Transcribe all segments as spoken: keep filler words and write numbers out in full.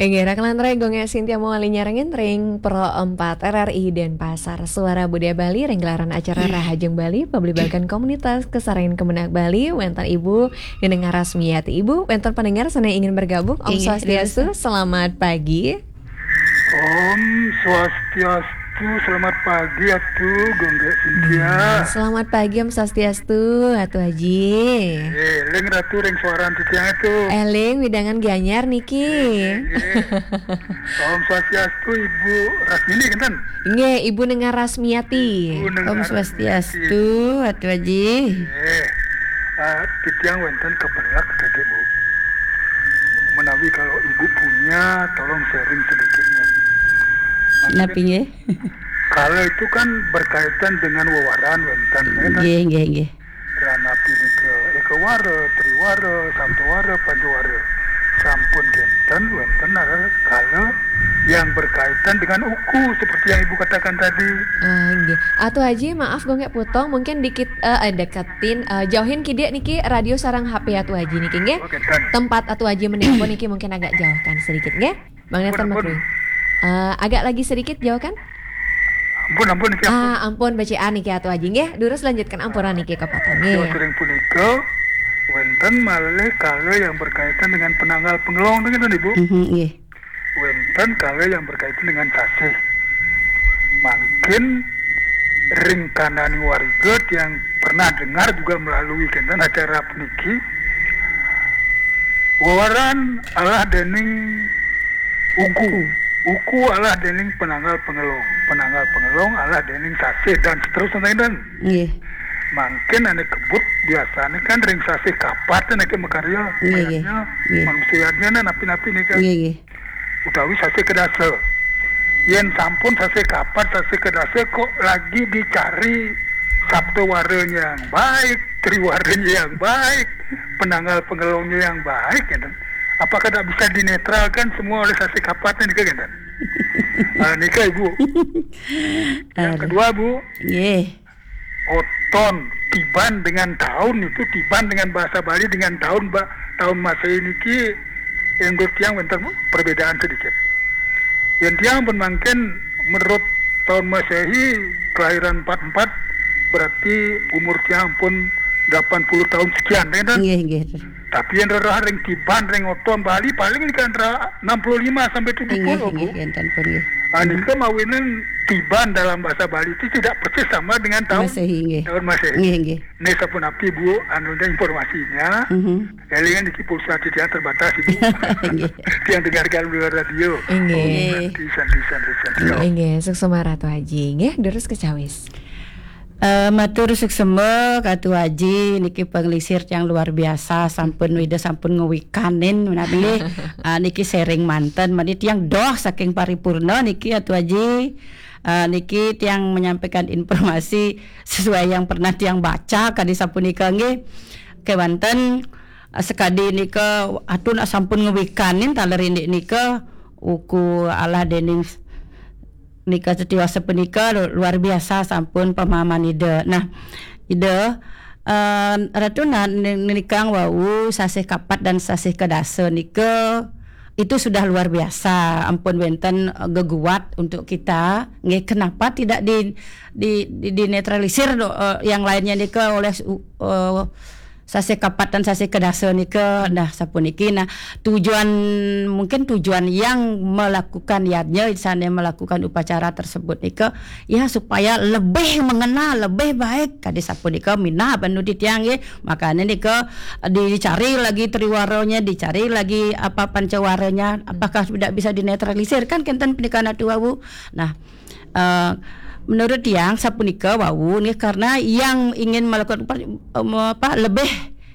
Enggerak lantre gonge Sintia Mawali nyarengin ring Pro empat R R I Denpasar Suara Budaya Bali renggelaran acara Rahajeng Bali Pablibakan komunitas kesarengan Kemenak Bali Wentan Ibu Nenengah Rasmiyati Ibu Wentan pendengar sana ingin bergabung Om Swastiastu selamat pagi. Om Swastiastu selamat pagi atuh Gongge Sintia. Hmm, selamat pagi Om Swastiastu Atu Haji. Eh, leng ratu reng suaraan titiang itu. Eling widangan Gianyar niki. Eh, eh. Om Swastiastu Ibu Rasmini kan? Nge, Ibu Nenengah Rasmiyati. Om Swastiastu Atu Haji. Eh, uh, titiang wenten kepenlak tadi Bu. Menawi kalau Ibu punya tolong sharing sedikit. Napi nggih? Kalau itu kan berkaitan dengan wewaran wenten Nggih nggih nggih. Ranapi ke ekawara, triwara, samtowara, panjawara. Sampun genten wenten adalah kalau yang berkaitan dengan uku seperti yang Ibu katakan tadi. Ah, nggih. Atu Haji maaf gonge potong mungkin dikit uh, deketin uh, jauhin kidik niki radio sarang H P Atu Haji niki nggih. Oh, genten. Tempat Atu Haji menelpon niki mungkin agak jauhkan sedikit nggih. Bang Nathan Ampun, Makruh. Uh, agak lagi sedikit jauh kan? Ampun, ampun, niki ampun. Ah, ampun bacaan niki Atu Haji nggih. Durus lanjutkan ampuran niki kepatan Yo nggih. sering punika wenten malih kalau yang berkaitan dengan penanggal pengelong dengan Ibu. Mhm nggih. Wenten kalau yang berkaitan dengan sasih. Makin ringkanani warigot yang pernah dengar juga melalui kenten acara peniki. Wawaran Allah dening uku. Uku Allah dening penanggal pengelong. Penanggal pengelong Allah dening sasih dan seterusnya dan. Nggih. Makin ane kebut biasanya kan ring sasih kapat ane ke mekarya. Iya, iya. Iya. Manusianya na napi-napi nih kan. Nggih nggih. Utawi sasih kedase. Yen sampun sasih kapat sasih kedase kok lagi dicari sabtu warenya yang baik, triwarenya yang baik, penanggal pengelongnya yang baik gitu. Apakah tidak bisa dinetralkan semua oleh sasih kapatnya nih kan? Nah, nikah Ibu. Yang kedua Bu, Nggih. oton tiban dengan tahun itu tiban dengan bahasa Bali dengan tahun ba, tahun Masehi niki yang tiang bentar perbedaan sedikit. Yang tiang pun mungkin menurut tahun Masehi kelahiran empat puluh empat berarti umur tiang pun delapan puluh tahun sekian kan? Nggih nggih. Tapi yang rarah ring tiban ring oton Bali paling ini kan enam puluh lima sampai tujuh Nggih puluh nggih Bu. enten pun nggih. Ini kan mawinan tiban dalam bahasa Bali itu tidak persis sama dengan tahun Masehi nggih. tahun Masehi. Nggih nggih. Ini sapun api Bu, anunya informasinya. Mhm. Kalian di pulsa tidak terbatas Ibu. Nggih. Yang dengarkan melalui radio. Nggih. Tisan tisan tisan. Nggih, sukses Ratu Haji nggih. Durus kecawis. Uh, matur suksema Katu Haji niki penglisir yang luar biasa sampun wida sampun ngewikanin menawi uh, niki sharing manten mani tiang doh saking paripurna niki Katu Haji uh, niki tiang menyampaikan informasi sesuai yang pernah tiang baca kadi sapunika nggih kewanten uh, sekadi nika atun sampun ngewikanin taler indik nika uku Allah dening nika setiwasa penika luar biasa sampun pemahaman ide. Nah, ide uh, ratuna nikang wau sasih kapat dan sasih kedase nika itu sudah luar biasa. Ampun wenten uh, geguat untuk kita. Nggih kenapa tidak di di, di, di netralisir uh, yang lainnya nika oleh uh, sasih kapat dan sasih kedase nika dah sapuniki. Nah tujuan mungkin tujuan yang melakukan yadnya sana melakukan upacara tersebut nika ya supaya lebih mengenal lebih baik kadi sapunika minah banu ditiang nggih makanya nika dicari lagi triwaranya dicari lagi apa pancawaranya apakah tidak bisa dinetralisir kan kenten pernikahan atu wau. Nah uh, menurut tiang sapunika wau nih karena yang ingin melakukan um, apa lebih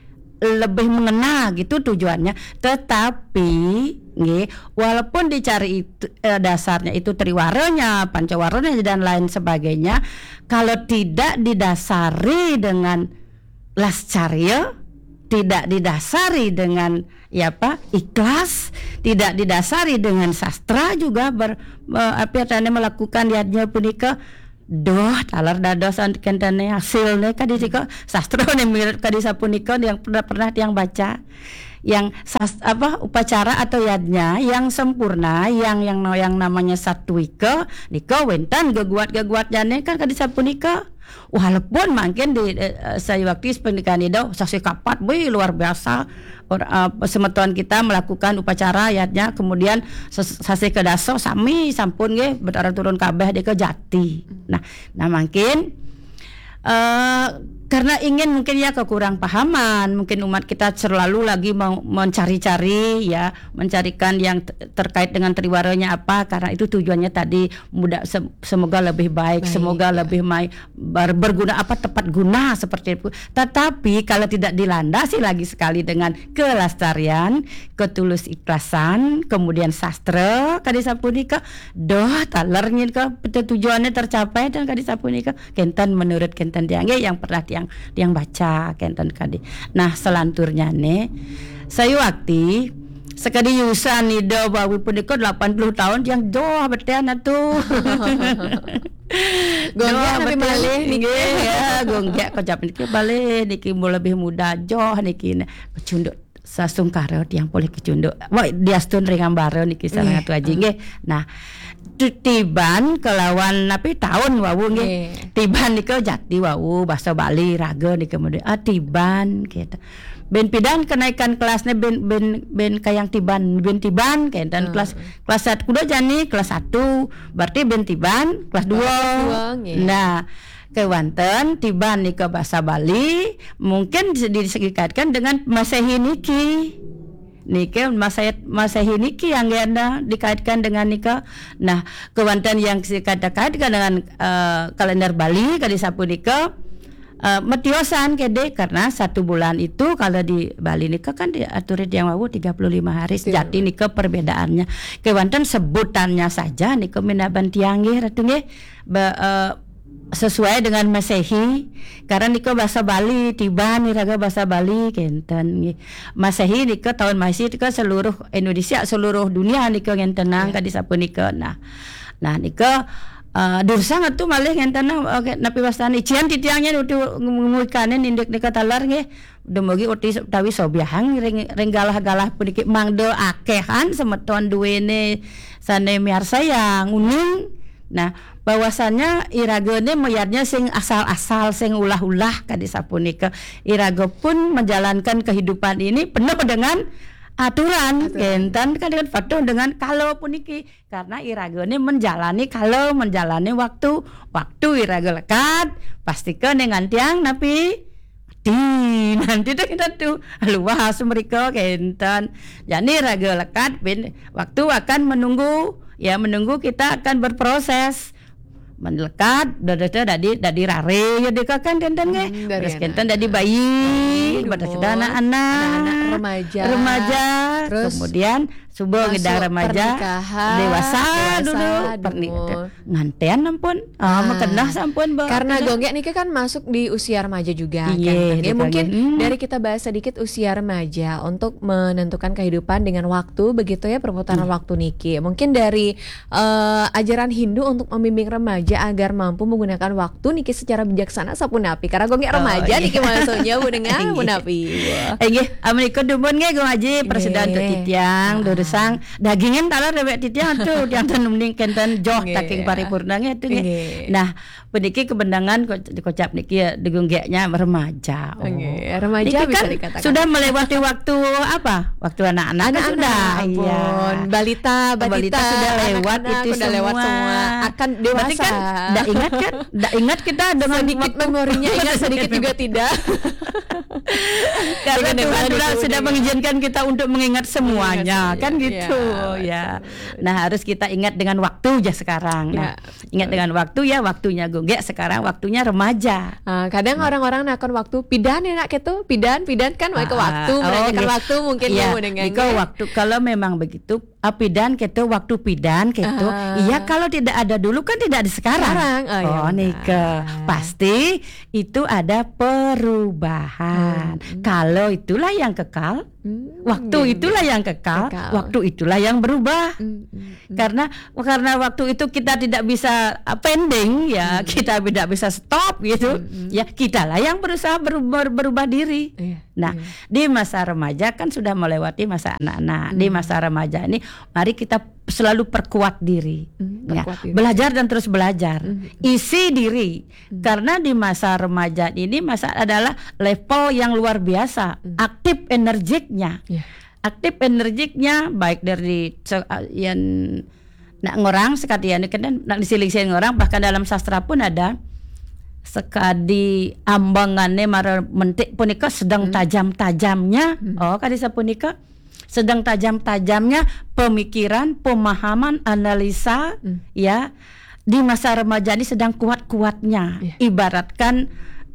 lebih mengenal gitu tujuannya tetapi nggih walaupun dicari itu, eh, dasarnya itu triwaranya pancawaranya dan lain sebagainya kalau tidak didasari dengan lascarya tidak didasari dengan ya apa ikhlas tidak didasari dengan sastra juga ber uh, apa tane melakukan yadnya punika doh talar dadosan kentane hasilnya kadi sika sastra ne mirip kadi sapunika yang pernah pernah yang baca yang sas, apa upacara atau yadnya yang sempurna, yang yang yang namanya satwika nika wentan geguat-geguat jane kan kadi sapunika. Walaupun mungkin di uh, saya waktu pernikahan itu saksi kapat boy luar biasa or, uh, semeton kita melakukan upacara yadnya kemudian saksi kedaso sami sampun nggih berturun turun kabeh di ke jati. Nah, nah mungkin uh, karena ingin mungkin ya kekurang pahaman, mungkin umat kita selalu lagi mau mencari-cari ya, mencarikan yang t- terkait dengan triwaranya apa, karena itu tujuannya tadi mudah se- semoga lebih baik, baik semoga ya. lebih mai, ber- berguna apa tepat guna seperti itu. Tetapi kalau tidak dilandasi lagi sekali dengan kelestarian, ketulus ikhlasan, kemudian sastra kadi sapunika, doh talernya ke tujuannya tercapai dan kadi sapunika kenten menurut kenten diangge yang pernah yang yang baca kenten kadi. Nah selanturnya nih saya waktu sekali yusan nido bawi punika delapan puluh tahun yang doh betian tuh. Gonggak nabi malih niki ya gonggak kocap niki balik niki mau lebih muda joh niki kecunduk sasung karot yang boleh kecunduk. Wah diastun ringan baro niki sareng atu aji nggih. Nah tiban kelawan napi tahun wawu nggih. Yeah. Tiban niku jati wawu bahasa Bali raga niku kemudian ah tiban gitu. Ben pidan kenaikan kelasnya ben ben ben kayang tiban ben tiban kayak dan uh. kelas kelas satu kuda jani kelas satu berarti ben tiban kelas dua. Yeah. Nah kewanten tiban niku bahasa Bali mungkin disegikaitkan dengan Masehi niki. Nika masa Masehi niki yang ada dikaitkan dengan nika. Nah, kewanten yang dikaitkan dengan uh, kalender Bali kali sapunika uh, metiosan kede karena satu bulan itu kalau di Bali nika kan diatur yang wawu tiga puluh lima hari sejati nika perbedaannya. Kewanten sebutannya saja nika minaban tiang nggih ratu nggih. Sesuai dengan Masehi karena niko bahasa Bali tiba niraga bahasa Bali kenten Masehi niko tahun Masehi niko seluruh Indonesia seluruh dunia niko ngentenang yeah. Kadi sapunika nah nah niko uh, dursang atuh malih ngentenang okay, napi wastani cian titiangnya udah ngumuikanen indek niko talar nggih demogi uti tawi sobiahang renggalah-galah puniki mangdo akehan semeton duwene sane miarsa yang uning. Nah, bahwasannya iragene moyarnya sing asal-asal sing ulah-ulah kadi sapunika. Iraga pun menjalankan kehidupan ini penuh dengan aturan, kentan kan dengan patuh dengan kalau puniki karena iragene menjalani kalau menjalani waktu waktu iraga lekat pastikan dengan tiang napi di nanti tuh kita tuh luas mereka kentan. Jadi iraga lekat ben waktu akan menunggu ya menunggu kita akan berproses mendekat dada dadi dadi rare ya deka kan kenten nggih hmm, terus kenten dadi bayi pada sudah anak-anak remaja remaja terus kemudian subuh kita remaja dewasa, dewasa dulu pernikahan ngantean ampun ah oh, makenah sampun karena gonggek niki kan masuk di usia remaja juga kan ya, mungkin hmm. dari kita bahas sedikit usia remaja untuk menentukan kehidupan dengan waktu begitu ya perputaran hmm. waktu niki mungkin dari uh, ajaran Hindu untuk membimbing remaja agar mampu menggunakan waktu niki secara bijaksana sapunapi karena gonggek remaja oh, iya. Niki maksudnya bu dengar punapi nggih amerika dumun nggih Gung Haji presiden untuk titiang sang dagingin talar dewek titiang tuh yang tenumning kenten joh taking paripurna itu nggih. Nah, peniki kebendangan dikocap niki ya degunggeknya remaja. Oh. Okay. Remaja niki bisa kan dikatakan sudah melewati waktu apa? Waktu anak-anak kan sudah. Iya. Balita, balita, balita sudah lewat anak-anak itu sudah semua. lewat semua. Akan dewasa. Kan enggak ingat kan? Enggak ingat kita dengan sedikit waktu. Memorinya ingat sedikit juga tidak. Karena Tuhan sudah, sudah mengizinkan kita untuk mengingat semuanya mengingat, kan ya, gitu ya, ya. Nah harus kita ingat dengan waktu aja sekarang nah, ya, ingat dengan waktu ya waktunya gonggek sekarang waktunya remaja uh, kadang nah. orang-orang nakon waktu pidan ya nak gitu pidan pidan kan uh, ke waktu oh, menanyakan okay. waktu mungkin ya, mau dengan waktu kalau memang begitu pidan gitu waktu pidan gitu uh, iya kalau tidak ada dulu kan tidak ada sekarang, sekarang. Oh, oh ya, Nika pasti itu ada perubahan hmm. kalau itulah yang kekal Hmm, Waktu iya, itulah iya. yang kekal, Kekal. waktu itulah yang berubah. Hmm, hmm, hmm. Karena karena waktu itu kita tidak bisa uh, pending ya, kita tidak bisa stop gitu. Ya, kitalah yang berusaha berubah, berubah diri. Iya, Nah, iya. di masa remaja kan sudah melewati masa anak-anak. Di masa remaja ini mari kita selalu perkuat diri. Hmm, Ya, perkuat diri. belajar dan terus belajar. Isi diri. Karena di masa remaja ini masa adalah level yang luar biasa, aktif energiknya. Iya. Aktif energiknya baik dari se- yang nak ngorang sekalian kan nak disiling-siling orang, bahkan dalam sastra pun ada sekadi ambangannya mara mentik punika sedang tajam-tajamnya. Oh kadi sapunika sedang tajam-tajamnya pemikiran, pemahaman, analisa ya. Di masa remaja ini sedang kuat-kuatnya. Iya. Ibaratkan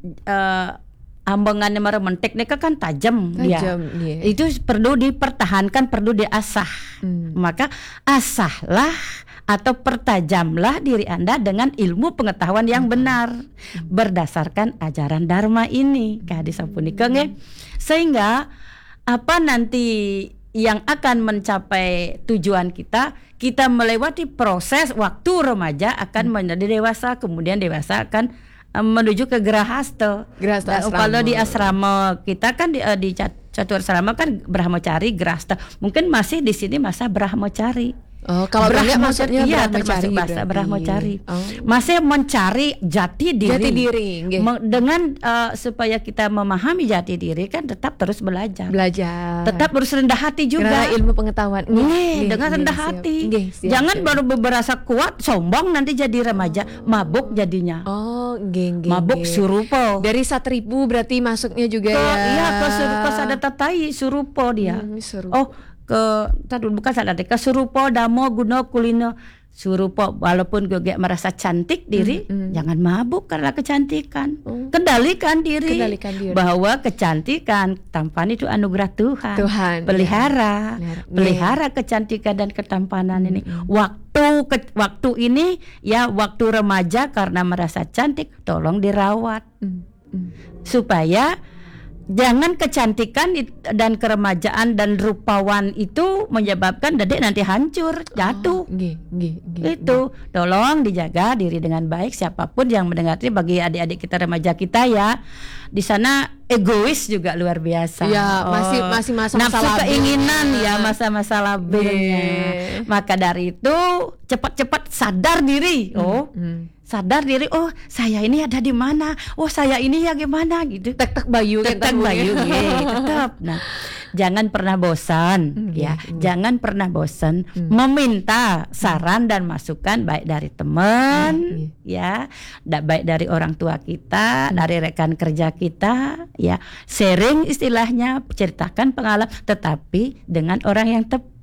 eh, ambangannya mara mentik nika kan tajam, Tajam, ya. iya. Itu perlu dipertahankan, perlu diasah. Hmm. Maka asahlah atau pertajamlah diri Anda dengan ilmu pengetahuan yang benar berdasarkan ajaran Dharma ini. Kadi sapunika nggih. Sehingga apa nanti yang akan mencapai tujuan kita, kita melewati proses waktu remaja akan menjadi dewasa, kemudian dewasa akan um, menuju ke Gerahasta. Gerahasta Nah, asrama. kalau di asrama kita kan di, uh, di cat- catur asrama kan Brahmacari, Gerahasta. Mungkin masih di sini masa Brahmacari. Oh, kalau enggak maksudnya iya, Brahmacari termasuk bahasa berarti. Brahmacari. Oh. Masih mencari jati diri. Jati diri, nggih. Me- dengan uh, supaya kita memahami jati diri kan tetap terus belajar. Belajar. Tetap harus rendah hati juga. Karena ilmu pengetahuan. Nggih, Nih, nggih, dengan nggih, rendah siap. hati. Nggih, siap, Jangan siap. baru berasa kuat, sombong nanti jadi remaja, mabuk jadinya. Oh, nggih, nggih. Mabuk nggih. surupo. Dari satribu berarti masuknya juga Ke, ya. iya ke sur, ke sadatatai surupo dia. Hmm, surupo. Oh, ke tadi bukan sadatatai, ke surupo damo guna kulino. Surupo walaupun gue gak merasa cantik diri, jangan mabuk karena kecantikan. Oh. Kendalikan diri. Kendalikan diri. Bahwa kecantikan tampan itu anugerah Tuhan. Tuhan, Pelihara, iya. pelihara kecantikan dan ketampanan ini. Waktu ke, waktu ini ya waktu remaja karena merasa cantik, tolong dirawat Hmm, hmm. supaya jangan kecantikan it- dan keremajaan dan rupawan itu menyebabkan dedek nanti hancur, jatuh. Nggih, nggih, nggih. Itu tolong dijaga diri dengan baik, siapapun yang mendengar ini, bagi adik-adik kita remaja kita ya. Di sana egois juga luar biasa. Ya, masih- masih masa-masa nafsu labil. keinginan ya, masa-masa labilnya. Iya. Maka dari itu cepat-cepat sadar diri. Oh, Hmm. sadar diri. Oh, saya ini ada di mana? Oh, saya ini ya gimana gitu. Tek-tek bayu kan Tetap tahu ya. bayu, nggih, tetap. Nah, jangan pernah bosan, ya. Jangan pernah bosan meminta saran dan masukan baik dari teman, ya, da- baik dari orang tua kita, dari rekan kerja kita, ya. Sharing istilahnya, ceritakan pengalaman, tetapi dengan orang yang tepat.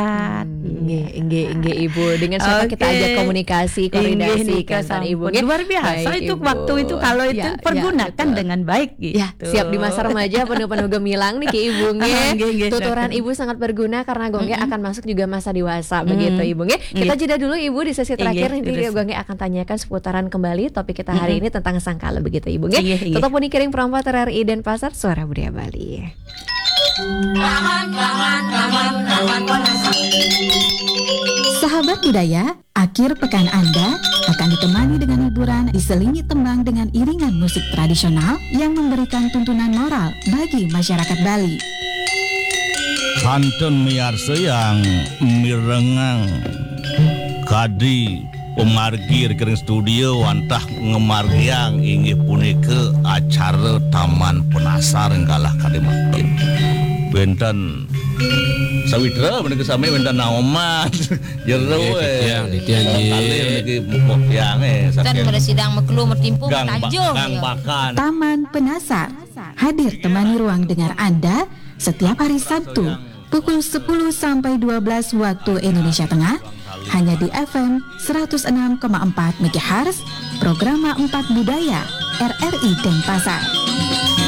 Nggih, nggih, nggih Ibu. Dengan siapa kita Oke. ajak komunikasi, koordinasi Inggih, kan Nika, Ibu. sampun. nggih? Luar biasa Baik, itu Ibu. waktu itu kalau itu Ya, ya, pergunakan betul. dengan baik gitu. Ya, siap di masa remaja penuh-penuh gemilang nih Ki Ibu nggih. Ah, nggih, nggih. Tuturan Ibu sangat berguna karena Gongge akan masuk juga masa dewasa begitu Ibu nggih. Kita jeda dulu Ibu di sesi terakhir, Nggih, nanti terus. Gongge akan tanyakan seputaran kembali topik kita hari ini tentang sangkala begitu Ibu nggih. Nggih, nggih. Tetap pun kiring perempuan R R I dan Pasar Suara Budaya Bali. Sahabat budaya, akhir pekan Anda akan ditemani dengan hiburan diselingi tembang dengan iringan musik tradisional yang memberikan tuntunan moral bagi masyarakat Bali. Kantun miarsa yang mirengang kadi pemargi rekening studio wantah ngemargiang inggih punika acara Taman Penasar enggalah kadi makin benten sawitra menika sami benten naoman jero we yang ditianji. kali niki mokyang e Kan saking pada sidang meklu mertimpu gang ba- tanjung gang ya. bakan Taman Penasar hadir temani ruang dengar Anda setiap hari Sabtu pukul sepuluh sampai dua belas waktu Indonesia Tengah hanya di F M seratus enam koma empat MHz Programa empat Budaya R R I Denpasar.